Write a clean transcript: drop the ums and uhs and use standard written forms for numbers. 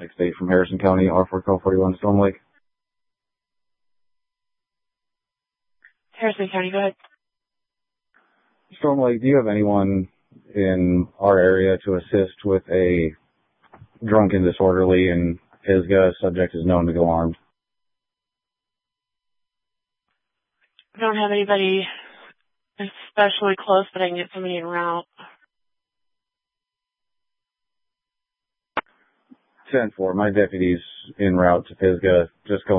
6-8 from Harrison County, R4 Call 41, Storm Lake. Harrison County, go ahead. Storm Lake, do you have anyone in our area to assist with a drunken disorderly in Pisgah? Subject is known to go armed. I don't have anybody especially close, but I can get somebody en route. 10-4, my deputy's en route to Pisgah, just going